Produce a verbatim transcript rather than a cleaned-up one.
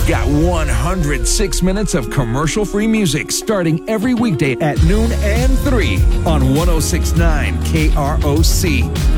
You've got one hundred six minutes of commercial-free music starting every weekday at noon and three on one oh six point nine K R O C.